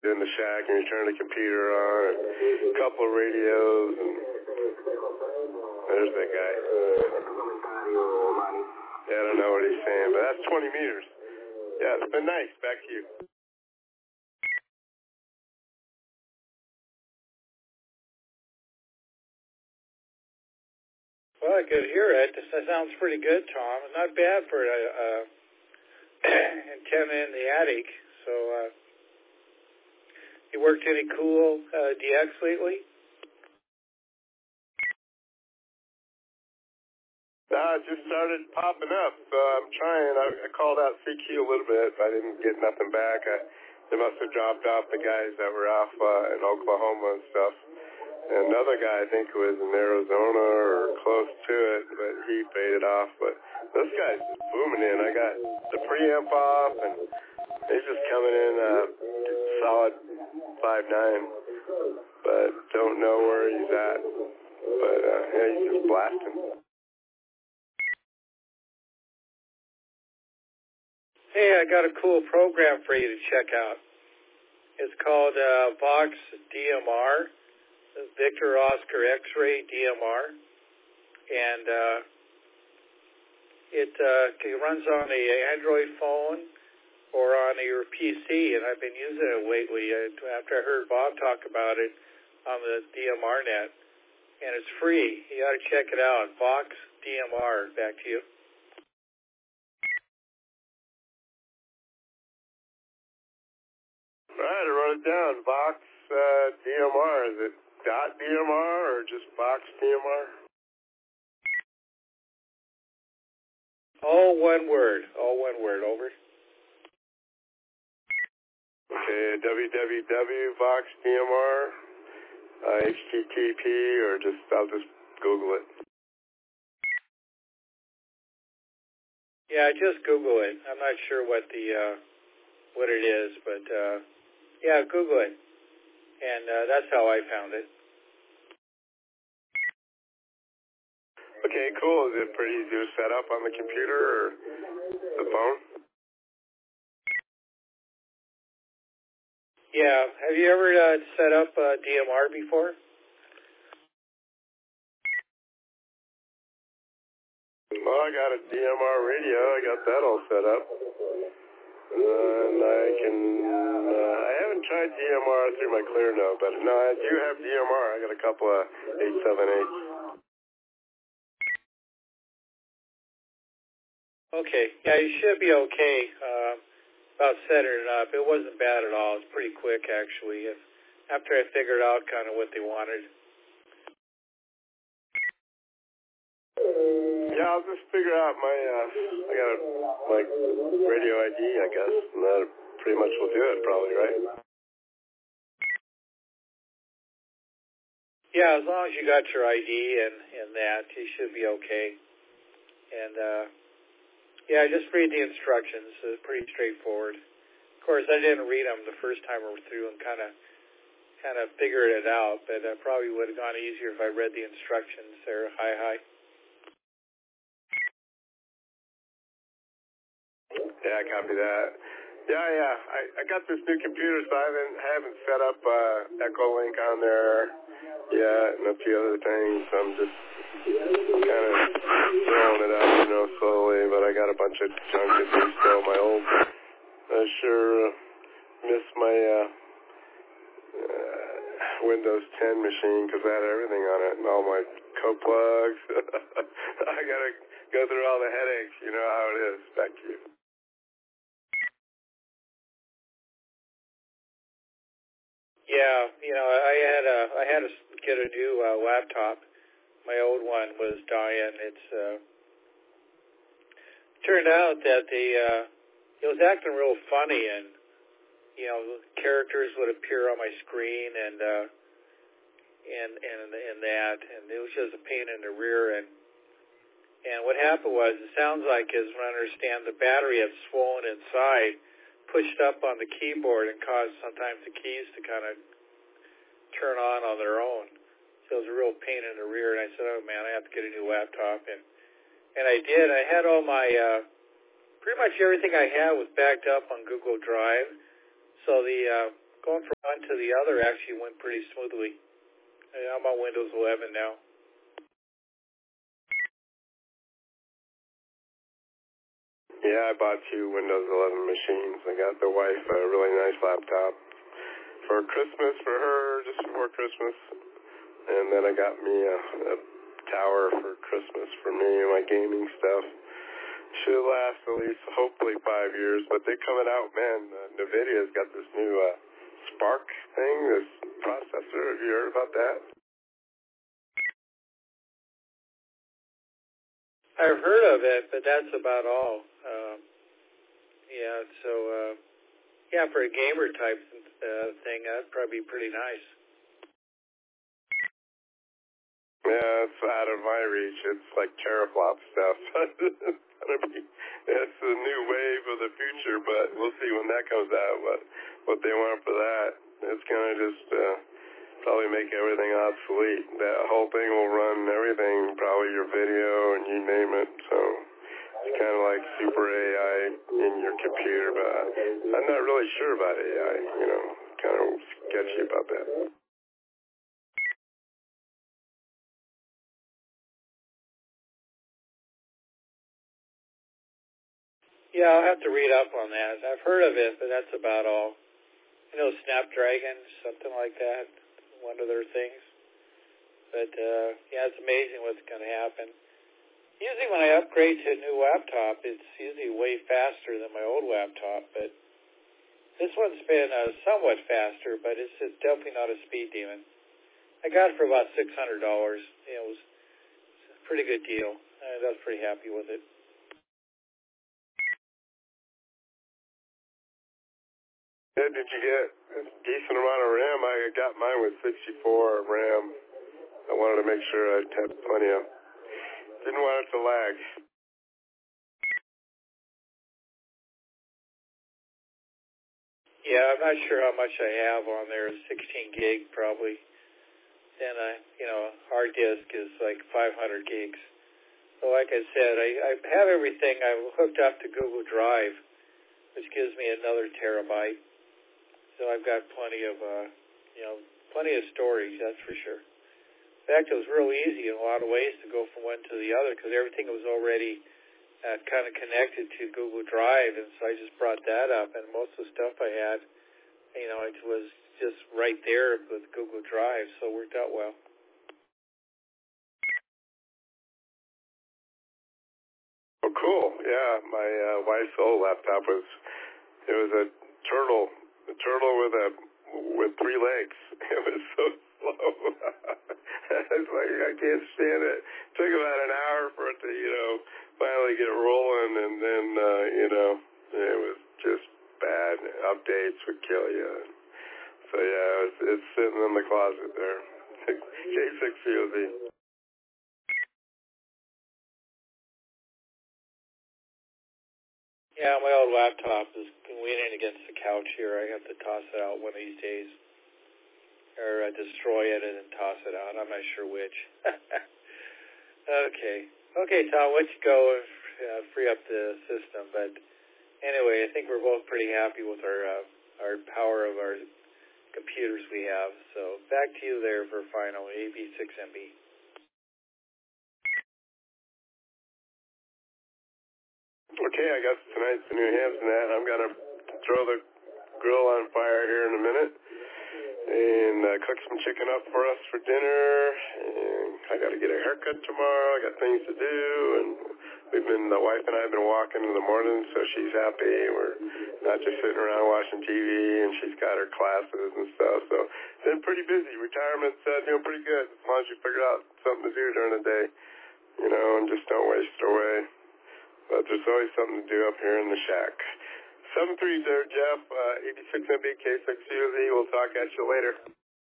in the shack and you turn the computer on, and a couple of radios, and there's that guy. Yeah, I don't know what he's saying, but that's 20 meters. Yeah, it's been nice. Back to you. Well, I could hear it. That sounds pretty good, Tom. Not bad for an antenna in the attic. So, you worked any cool DX lately? It just started popping up. I'm trying. I called out CQ a little bit, but I didn't get nothing back. They must have dropped off the guys that were off in Oklahoma and stuff. And another guy, I think, was in Arizona or close to it, but he faded off. But this guy's just booming in. I got the preamp off, and he's just coming in solid 5.9, but don't know where he's at. But, yeah, he's just blasting. Hey, I got a cool program for you to check out. It's called Vox DMR, Victor Oscar X-Ray DMR, and it runs on the Android phone or on your PC, and I've been using it lately after I heard Bob talk about it on the DMR net, and it's free. You ought to check it out. Vox DMR. Back to you. All right, I wrote it down. Vox DMR. Is it .DMR or just Vox DMR? All one word. All one word. Over. Okay, www.voxdmr, HTTP, or I'll just Google it. Yeah, just Google it. I'm not sure what it is, but yeah, Google it, and that's how I found it. Okay, cool. Is it pretty easy to set up on the computer or the phone? Yeah. Have you ever set up DMR before? Well, I got a DMR radio. I got that all set up. And I haven't tried DMR through my ClearNote, but no, I do have DMR. I got a couple of 878s. Okay. Yeah, you should be okay about setting it up. It wasn't bad at all. It's pretty quick, actually, after I figured out kind of what they wanted. Yeah, I'll just figure out I got my radio ID, I guess, and that pretty much will do it, probably, right? Yeah, as long as you got your ID and that, you should be okay. And, yeah, just read the instructions. It's pretty straightforward. Of course, I didn't read them the first time through and kind of figured it out, but it probably would have gone easier if I read the instructions there. Hi. Yeah, I copy that. Yeah. I got this new computer, so I haven't set up Echolink on there yet, and a few other things. I'm just kind of throwing it up, slowly. But I got a bunch of junk to do still. My old, I sure miss my Windows 10 machine because I had everything on it and all my co-plugs. I gotta go through all the headaches. You know how it is. Back to you. Yeah, I had to get a new laptop. My old one was dying. It turned out that it was acting real funny, and characters would appear on my screen, and it was just a pain in the rear. And what happened was, it sounds like, is when I understand, the battery had swollen inside, pushed up on the keyboard, and caused sometimes the keys to kind of turn on their own. So it was a real pain in the rear, and I said, oh man, I have to get a new laptop. And I did. I had all my, pretty much everything I had was backed up on Google Drive. So the going from one to the other actually went pretty smoothly. I'm on Windows 11 now. Yeah, I bought 2 Windows 11 machines. I got the wife a really nice laptop for Christmas for her, just before Christmas. And then I got me a tower for Christmas for me and my gaming stuff. Should last at least, hopefully, 5 years. But they're coming out, man. NVIDIA's got this new Spark thing, this processor. Have you heard about that? I've heard of it, but that's about all. Yeah, for a gamer type thing, that'd probably be pretty nice. Yeah, it's out of my reach. It's like teraflop stuff. It's the new wave of the future, but we'll see when that comes out, what they want for that. It's going to just probably make everything obsolete. That whole thing will run everything, probably your video and you name it. So it's kind of like super AI in your computer, but I'm not really sure about AI, kind of sketchy about that. Yeah, I'll have to read up on that. I've heard of it, but that's about all. Snapdragon, something like that, one of their things. But, yeah, it's amazing what's going to happen. Usually when I upgrade to a new laptop, it's usually way faster than my old laptop. But this one's been somewhat faster, but it's definitely not a speed demon. I got it for about $600. It was a pretty good deal. I was pretty happy with it. Yeah, did you get a decent amount of RAM? I got mine with 64 RAM. I wanted to make sure I had plenty of. Didn't want it to lag. Yeah, I'm not sure how much I have on there. 16 gig probably. Then hard disk is like 500 gigs. So like I said, I have everything. I'm hooked up to Google Drive, which gives me another terabyte. So I've got plenty of storage, that's for sure. In fact, it was real easy in a lot of ways to go from one to the other because everything was already kind of connected to Google Drive, and so I just brought that up, and most of the stuff I had, it was just right there with Google Drive, so it worked out well. Oh, cool. Yeah, my wife's old laptop was a turtle with 3 legs. It was so slow. It's like I can't stand it. It took about an hour for it to, finally get rolling, and then, it was just bad. Updates would kill you. So yeah, it's sitting in the closet there. K6 COZ. Yeah, my old laptop is leaning against the couch here. I have to toss it out one of these days. Or destroy it and then toss it out. I'm not sure which. Okay, Tom, let's go and free up the system. But anyway, I think we're both pretty happy with our power of our computers we have. So back to you there for final AB6MB. Okay, I guess tonight's the New Hampton ad. I'm going to throw the grill on fire here in a minute and cook some chicken up for us for dinner. And I got to get a haircut tomorrow. I got things to do. And the wife and I have been walking in the morning, so she's happy. We're not just sitting around watching TV, and she's got her classes and stuff. So it's been pretty busy. Retirement's doing pretty good as long as you figure out something to do during the day, and just don't waste it away. But there's always something to do up here in the shack. 730 Jeff, 86MB K6COZ. We'll talk at you later.